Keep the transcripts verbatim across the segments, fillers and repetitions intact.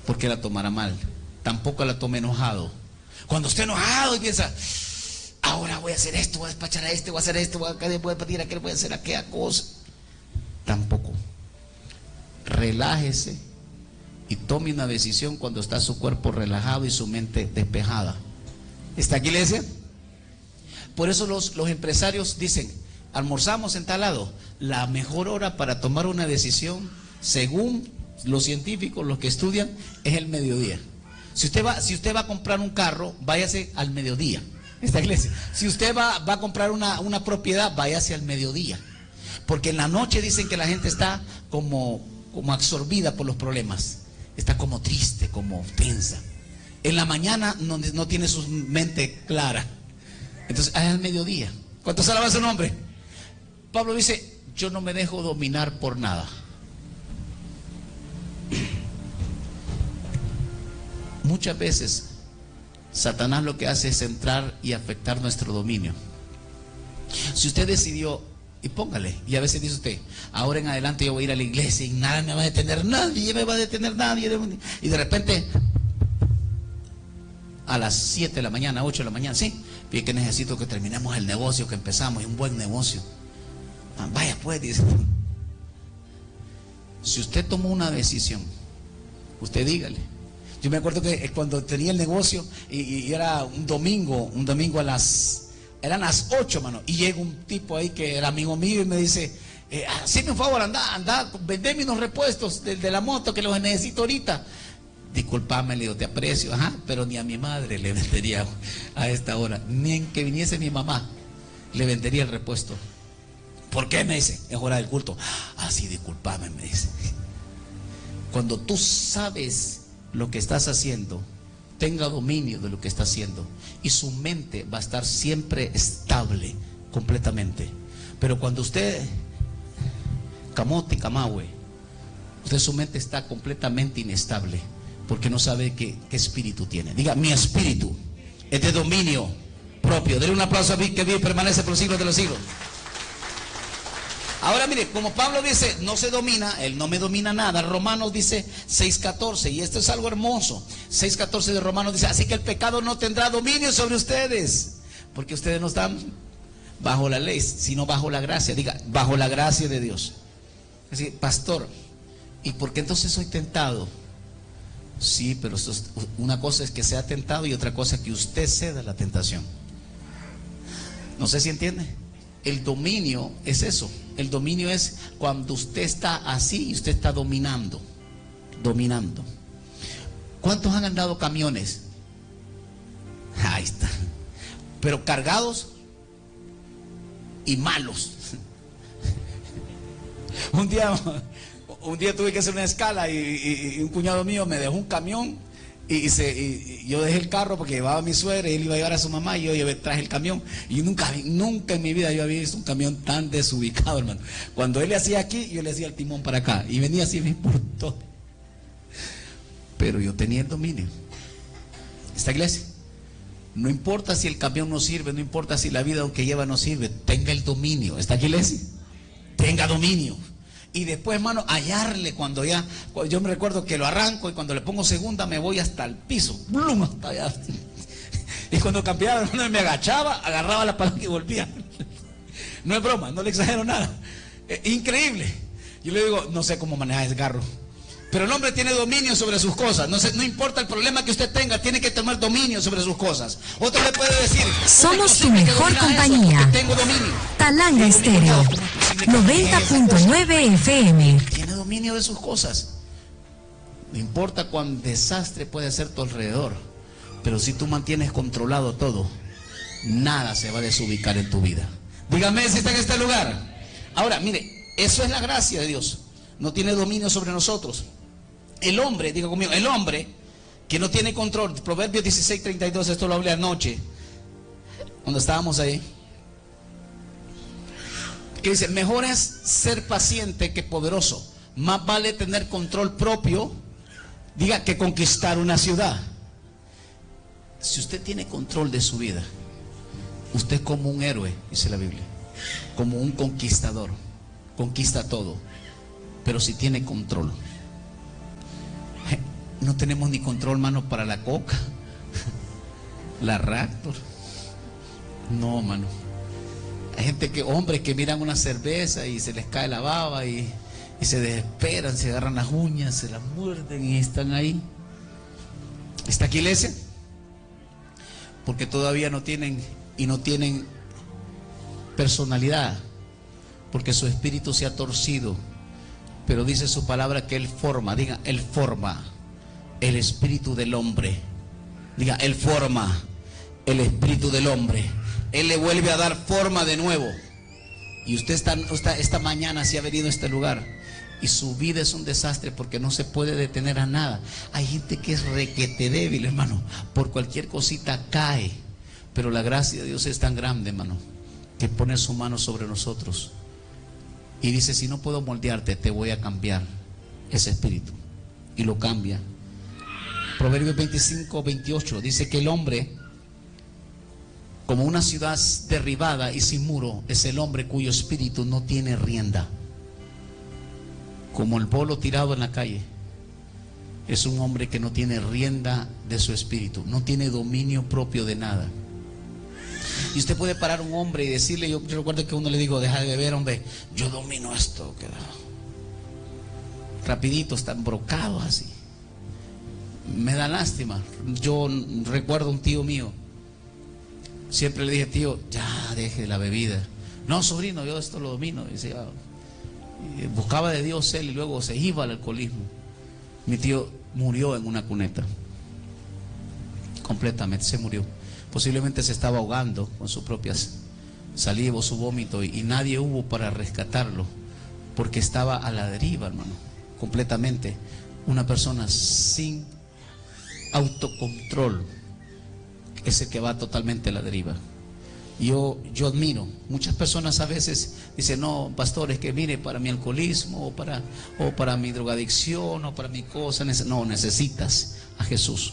porque la tomará mal. Tampoco la tome enojado. Cuando esté enojado y piensa, ahora voy a hacer esto, voy a despachar a este, voy a hacer esto, voy a, voy a pedir a aquel, voy a hacer aquella cosa. Tampoco. Relájese y tome una decisión cuando está su cuerpo relajado y su mente despejada. ¿Está aquí, iglesia? Por eso los, los empresarios dicen, almorzamos en tal lado. La mejor hora para tomar una decisión, según los científicos, los que estudian, es el mediodía. Si usted va, si usted va a comprar un carro, váyase al mediodía. Esta iglesia. Si usted va, va a comprar una, una propiedad, váyase al mediodía. Porque en la noche dicen que la gente está como, como absorbida por los problemas. Está como triste, como tensa. En la mañana no, no tiene su mente clara. Entonces, es al mediodía. ¿Cuántos alaban su nombre? Pablo dice, yo no me dejo dominar por nada. Muchas veces Satanás lo que hace es entrar y afectar nuestro dominio. Si usted decidió, y póngale, y a veces dice usted, ahora en adelante yo voy a ir a la iglesia y nada me va a detener, nadie me va a detener, nadie, y de repente a las siete de la mañana, ocho de la mañana, sí, fíjate que necesito que terminemos el negocio que empezamos, es un buen negocio. Ah, vaya pues, dice. Si usted tomó una decisión, usted dígale. Yo me acuerdo que cuando tenía el negocio y, y era un domingo, un domingo a las, eran las ocho, mano, y llega un tipo ahí que era amigo mío y me dice, eh, hazme un favor, anda, anda, vendeme unos repuestos de, de la moto que los necesito ahorita. Disculpame, le digo, te aprecio, ajá, pero ni a mi madre le vendería a esta hora, ni en que viniese mi mamá le vendería el repuesto. ¿Por qué? Me dice, es hora del culto. Ah, sí, disculpame, me dice. Cuando tú sabes lo que estás haciendo, tenga dominio de lo que está haciendo y su mente va a estar siempre estable completamente. Pero cuando usted camote, camahue, usted su mente está completamente inestable porque no sabe qué, qué espíritu tiene. Diga, mi espíritu es de dominio propio. Denle un aplauso a mí que vive y permanece por los siglos de los siglos. Ahora mire, como Pablo dice, no se domina, él no me domina nada. Romanos dice seis catorce, y esto es algo hermoso. seis catorce de Romanos dice, así que el pecado no tendrá dominio sobre ustedes, porque ustedes no están bajo la ley, sino bajo la gracia. Diga, bajo la gracia de Dios. Así, pastor, ¿y por qué entonces soy tentado? Sí, pero esto es, una cosa es que sea tentado y otra cosa es que usted ceda a la tentación. No sé si entiende. El dominio es eso. El dominio es cuando usted está así y usted está dominando. Dominando. ¿Cuántos han andado camiones? Ahí está. Pero cargados y malos. Un día, un día tuve que hacer una escala y, y, y un cuñado mío me dejó un camión. Y, y, se, y, y yo dejé el carro porque llevaba a mi suegra y él iba a llevar a su mamá y yo llevé, traje el camión. Y nunca, nunca en mi vida yo había visto un camión tan desubicado, hermano. Cuando él le hacía aquí, yo le hacía el timón para acá. Y venía así, me importó. Pero yo tenía el dominio. Esta iglesia, no importa si el camión no sirve, no importa si la vida que lleva no sirve, tenga el dominio. Esta iglesia, tenga dominio. Y después, hermano, hallarle cuando ya, yo me recuerdo que lo arranco y cuando le pongo segunda me voy hasta el piso, ¡blum! Hasta allá. Y cuando cambiaba, hermano, me agachaba, agarraba la palanca y volvía. No es broma, no le exagero nada. Eh, increíble. Yo le digo, no sé cómo manejar ese carro. Pero el hombre tiene dominio sobre sus cosas. No, sé, no importa el problema que usted tenga, tiene que tomar dominio sobre sus cosas. Otro le puede decir, somos tu mejor compañía. Tengo dominio. Talanga Estéreo, noventa punto nueve F M. Tiene dominio de sus cosas. No importa cuán desastre puede ser tu alrededor, pero si tú mantienes controlado todo, nada se va a desubicar en tu vida. Dígame si está en este lugar. Ahora, mire, eso es la gracia de Dios. No tiene dominio sobre nosotros. El hombre, diga conmigo, el hombre que no tiene control. Proverbios dieciséis treinta y dos, esto lo hablé anoche cuando estábamos ahí, que dice, mejor es ser paciente que poderoso. Más vale tener control propio, diga, que conquistar una ciudad. Si usted tiene control de su vida, usted es como un héroe, dice la Biblia, como un conquistador, conquista todo. Pero si tiene control, No tenemos ni control, mano, para la coca, la Raptor. No, mano. Hay gente que, hombres que miran una cerveza y se les cae la baba y, y se desesperan, se agarran las uñas, se las muerden y están ahí. ¿Está aquí iglesia? Porque todavía no tienen y no tienen personalidad, porque su espíritu se ha torcido. Pero dice su palabra que Él forma, diga, Él forma el espíritu del hombre. Diga, Él forma el espíritu del hombre. Él le vuelve a dar forma de nuevo. Y usted está, esta, esta mañana se ha venido a este lugar y su vida es un desastre porque no se puede detener a nada. Hay gente que es requete débil, hermano, por cualquier cosita cae. Pero la gracia de Dios es tan grande, hermano, que pone su mano sobre nosotros y dice: si no puedo moldearte, te voy a cambiar ese espíritu. Y lo cambia. Proverbios veinticinco, veintiocho dice que el hombre, como una ciudad derribada y sin muro, es el hombre cuyo espíritu no tiene rienda. Como el bolo tirado en la calle, es un hombre que no tiene rienda de su espíritu, no tiene dominio propio de nada. Y usted puede parar a un hombre y decirle, yo, yo recuerdo que uno le digo: deja de beber, hombre, yo domino esto. Que rapidito, están brocados así. Me da lástima. Yo recuerdo un tío mío, siempre le dije: tío, ya deje la bebida. No, sobrino, yo esto lo domino. Y decía, y buscaba de Dios él y luego se iba al alcoholismo. Mi tío murió en una cuneta, completamente se murió. Posiblemente se estaba ahogando con sus propias saliva o su vómito, y, y nadie hubo para rescatarlo porque estaba a la deriva, hermano, completamente. Una persona sin autocontrol es el que va totalmente a la deriva. Yo, yo admiro, muchas personas a veces dicen: no, pastor, es que mire, para mi alcoholismo o para, o para mi drogadicción o para mi cosa, no, necesitas a Jesús.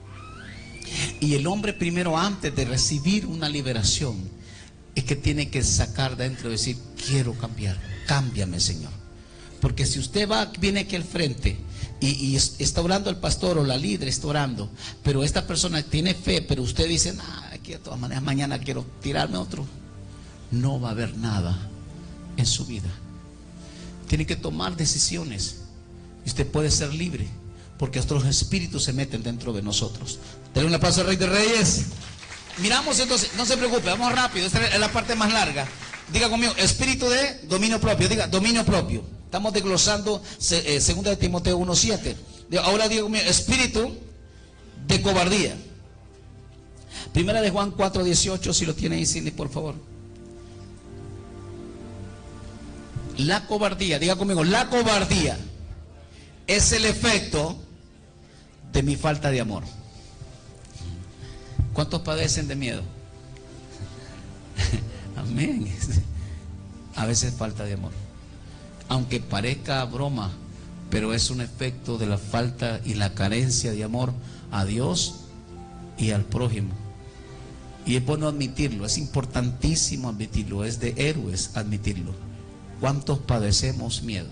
Y el hombre primero, antes de recibir una liberación, es que tiene que sacar dentro y decir: quiero cambiar, cámbiame, Señor. Porque si usted va, viene aquí al frente y, y está orando el pastor o la líder está orando, pero esta persona tiene fe, pero usted dice: nah, aquí de todas maneras mañana quiero tirarme otro, no va a haber nada en su vida. Tiene que tomar decisiones y usted puede ser libre, porque otros espíritus se meten dentro de nosotros. Denle un aplauso al Rey de Reyes. Miramos entonces, no se preocupe, vamos rápido, esta es la parte más larga. Diga conmigo: espíritu de dominio propio. Diga: dominio propio. Estamos desglosando eh, segunda de Timoteo uno siete. Ahora diga conmigo: espíritu de cobardía. Primera de Juan cuatro dieciocho, si lo tiene ahí, Cindy, por favor. La cobardía, diga conmigo: la cobardía es el efecto de mi falta de amor. ¿Cuántos padecen de miedo? Amén. A veces falta de amor, aunque parezca broma, pero es un efecto de la falta y la carencia de amor a Dios y al prójimo. Y es bueno admitirlo, es importantísimo admitirlo, es de héroes admitirlo. ¿Cuántos padecemos miedo?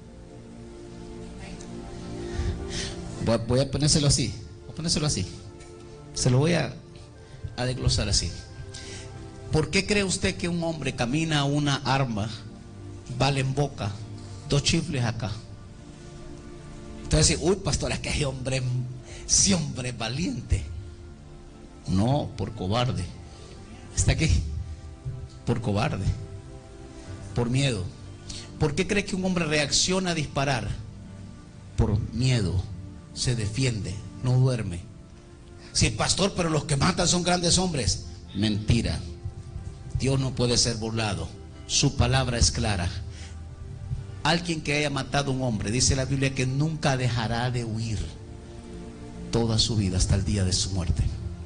Voy a ponérselo así, voy a ponérselo así. Se lo voy a, a desglosar así. ¿Por qué cree usted que un hombre camina una arma, bala en boca, dos chifles acá? Entonces, uy, pastor, es que ese hombre, ese hombre es valiente. No, por cobarde. ¿Está aquí? Por cobarde, por miedo. ¿Por qué cree que un hombre reacciona a disparar? Por miedo. Se defiende, no duerme. Sí, pastor, pero los que matan son grandes hombres. Mentira. Dios no puede ser burlado. Su palabra es clara. Alguien que haya matado a un hombre, dice la Biblia, que nunca dejará de huir toda su vida hasta el día de su muerte.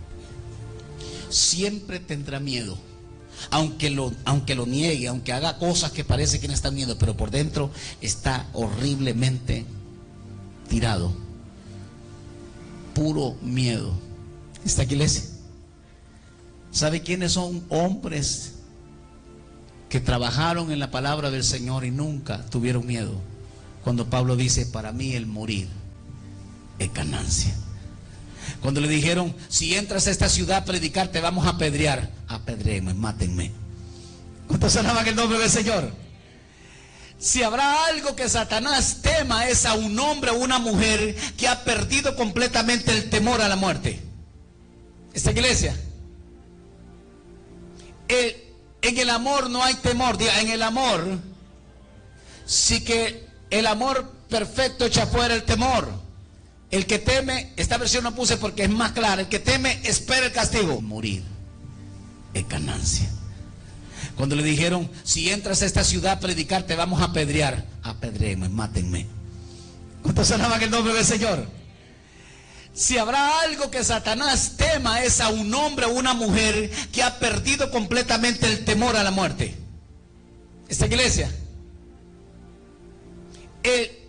Siempre tendrá miedo, aunque lo, aunque lo niegue, aunque haga cosas que parece que no está miedo, pero por dentro está horriblemente tirado. Puro miedo. ¿Está aquí, iglesia? ¿Sabe quiénes son hombres que trabajaron en la palabra del Señor y nunca tuvieron miedo? Cuando Pablo dice: para mí el morir es ganancia. Cuando le dijeron, si entras a esta ciudad a predicar, te vamos a apedrear. Apedréenme, mátenme. ¿Cuántos alaban el nombre del Señor? Si habrá algo que Satanás tema, es a un hombre o una mujer que ha perdido completamente el temor a la muerte. Esta iglesia, el, en el amor no hay temor. En el amor, sí que el amor perfecto echa fuera el temor. El que teme, esta versión no puse porque es más clara, el que teme espera el castigo. Morir es ganancia. Cuando le dijeron, si entras a esta ciudad a predicar, te vamos a apedrear. Apedréenme, mátenme. ¿Cuántos alaban el nombre del Señor? Si habrá algo que Satanás tema, es a un hombre o una mujer que ha perdido completamente el temor a la muerte. Esta iglesia, el